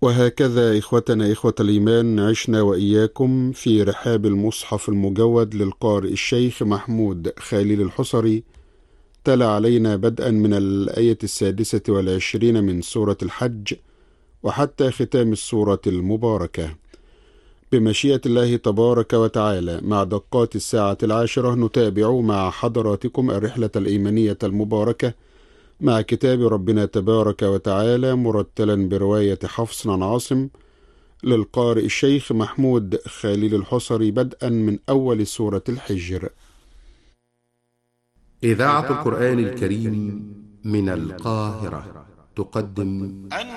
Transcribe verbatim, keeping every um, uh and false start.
وهكذا إخوتنا إخوة الإيمان عشنا وإياكم في رحاب المصحف المجود للقارئ الشيخ محمود خليل الحصري. تلا علينا بدءا من الآية السادسة والعشرين من سورة الحج وحتى ختام السورة المباركة بمشيئة الله تبارك وتعالى. مع دقات الساعة العاشرة نتابع مع حضراتكم الرحلة الإيمانية المباركة مع كتاب ربنا تبارك وتعالى مرتلا برواية حفص عن عاصم للقارئ الشيخ محمود خليل الحصري بدءا من أول سورة الحجر. إذاعة القرآن الكريم من القاهرة تقدم